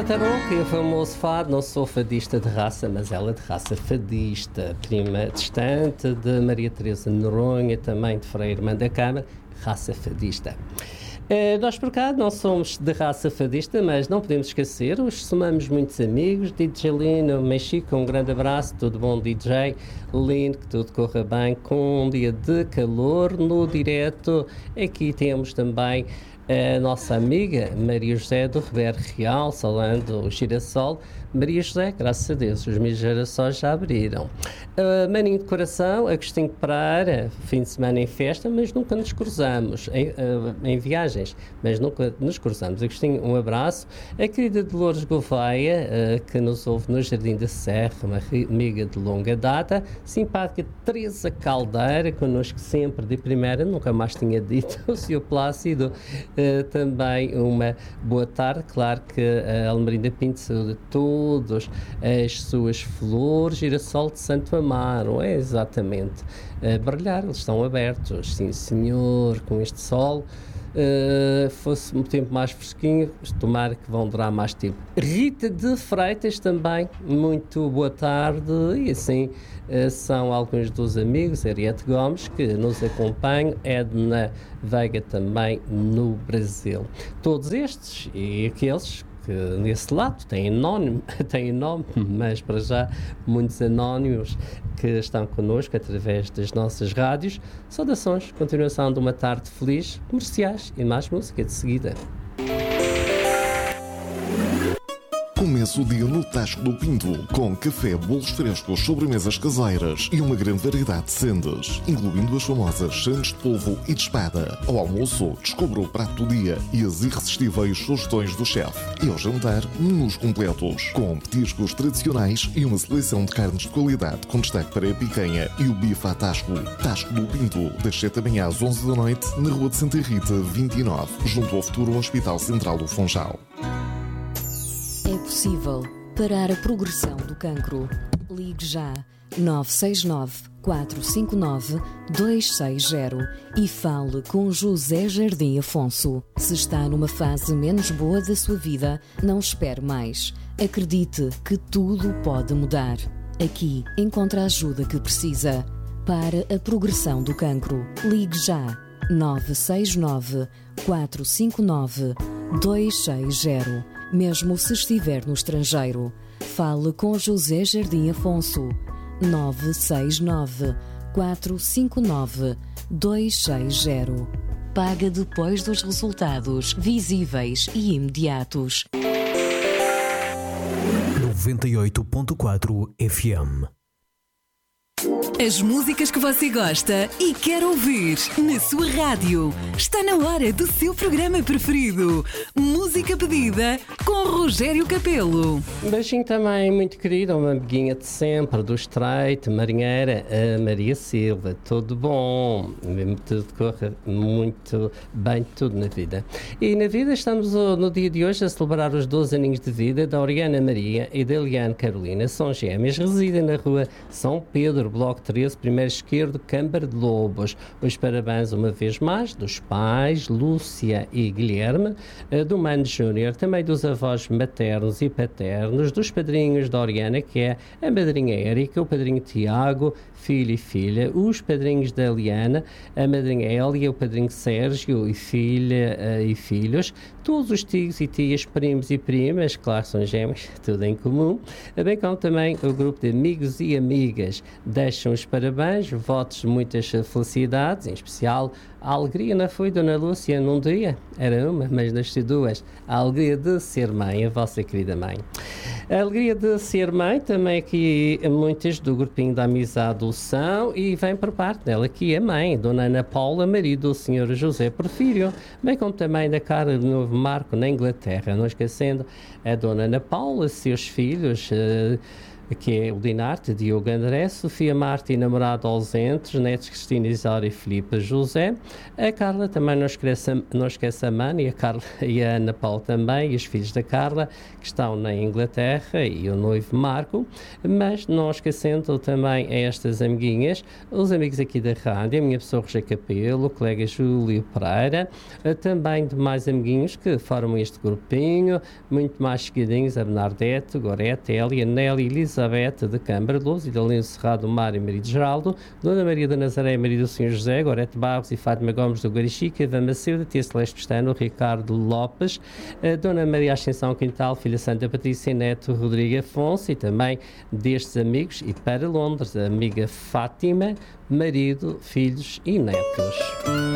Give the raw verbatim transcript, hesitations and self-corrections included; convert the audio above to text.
Tarouca e o famoso fado. Não sou fadista de raça, mas ela de raça fadista. Prima distante de Maria Teresa Noronha, também de Frei Irmã da Câmara, raça fadista. Uh, nós por cá não somos de raça fadista, mas não podemos esquecer, os somamos muitos amigos. D J Lino, Mexico, um grande abraço, tudo bom D J Lino, que tudo corra bem, com um dia de calor no direto. Aqui temos também a nossa amiga Maria José do Ribeiro Real, salando o girassol. Maria José, graças a Deus, os meus girassóis já abriram. Uh, Maninho de Coração, Agostinho Pereira, fim de semana em festa, mas nunca nos cruzamos, em, uh, em viagens, mas nunca nos cruzamos. Agostinho, um abraço. A querida Dolores Gouveia, uh, que nos ouve no Jardim da Serra, uma amiga de longa data. Simpática Teresa Caldeira, connosco sempre de primeira, nunca mais tinha dito, o senhor Plácido. Uh, também uma boa tarde. Claro que a Almerinda Pinto saúde todos as suas flores, girassol de Santo Amaro, é exatamente a brilhar, eles estão abertos, sim senhor, com este sol. Uh, fosse um tempo mais fresquinho, tomara que vão durar mais tempo. Rita de Freitas também, muito boa tarde. E assim uh, são alguns dos amigos, Ariete Gomes, que nos acompanham, Edna Veiga também no Brasil. Todos estes e aqueles que nesse lado têm nome, têm nome, mas para já muitos anónimos que estão connosco através das nossas rádios. Saudações, continuação de uma tarde feliz, comerciais e mais música de seguida. Começa o dia no Tasco do Pinto, com café, bolos frescos, sobremesas caseiras e uma grande variedade de sendas, incluindo as famosas sandes de polvo e de espada. Ao almoço, descubra o prato do dia e as irresistíveis sugestões do chefe. E ao jantar, menus completos, com petiscos tradicionais e uma seleção de carnes de qualidade, com destaque para a picanha e o bife à Tasco. Tasco do Pinto, das sete da manhã às onze da noite, na Rua de Santa Rita, vinte e nove, junto ao futuro Hospital Central do Funchal. É possível parar a progressão do cancro. Ligue já nove seis nove, quatro cinco nove, dois seis zero e fale com José Jardim Afonso. Se está numa fase menos boa da sua vida, não espere mais. Acredite que tudo pode mudar. Aqui encontra a ajuda que precisa. Para a progressão do cancro, ligue já nove seis nove, quatro cinco nove, dois seis zero. Mesmo se estiver no estrangeiro, fale com José Jardim Afonso. nove seis nove, quatro cinco nove, dois seis zero. Paga depois dos resultados visíveis e imediatos. noventa e oito ponto quatro F M. As músicas que você gosta e quer ouvir na sua rádio. Está na hora do seu programa preferido. Música pedida com Rogério Capelo. Um beijinho também muito querido, uma amiguinha de sempre, do Estreito, marinheira, a Maria Silva. Tudo bom, tudo corre muito bem, tudo na vida. E na vida estamos no dia de hoje a celebrar os doze aninhos de vida da Oriana Maria e da Eliane Carolina. São gêmeas, residem na rua São Pedro, Bloco treze, primeiro esquerdo, Câmara de Lobos. Os parabéns uma vez mais dos pais, Lúcia e Guilherme, do Mano Júnior, também dos avós maternos e paternos, dos padrinhos da Oriana, que é a madrinha Érica, o padrinho Tiago, filho e filha, os padrinhos da Eliana, a madrinha Hélia, o padrinho Sérgio e filha uh, e filhos, todos os tios e tias, primos e primas, claro, são gêmeos, tudo em comum, bem como também o grupo de amigos e amigas. Deixam os parabéns, votos de muitas felicidades, em especial a alegria, não foi, Dona Lúcia, num dia? Era uma, mas nasceu duas. A alegria de ser mãe, a vossa querida mãe. A alegria de ser mãe, também aqui muitas do grupinho da amizade são, e vem por parte dela aqui a mãe, Dona Ana Paula, marido do senhor José Porfírio, bem como também da cara do novo Marco na Inglaterra, não esquecendo a Dona Ana Paula, seus filhos, uh, que é o Dinarte, Diogo André, Sofia Marta e namorado ausente, os netos Cristina Isaura e Filipe José. A Carla também não esquece, não esquece a Mana e a, Carla, e a Ana Paula também, e os filhos da Carla, que estão na Inglaterra, e o noivo Marco, mas não esquecendo também estas amiguinhas, os amigos aqui da rádio, a minha pessoa Roger Capelo, o colega Júlio Pereira, também de mais amiguinhos que formam este grupinho, muito mais chegadinhos, a Bernadette, Gorete, Elia, Nelly, Elizabeth de Câmara de Luz, Idalino Serrado, Mário e Maria de Geraldo, Dona Maria da Nazaré, Maria do Senhor José, Gorete Barros e Fátima Gomes do Guarichica, Eva Macilda, Tia Celeste Pestano, Ricardo Lopes, a Dona Maria Ascensão Quintal, Filha Santa Patrícia, Neto Rodrigo Afonso, e também destes amigos, e para Londres, a amiga Fátima, marido, filhos e netos.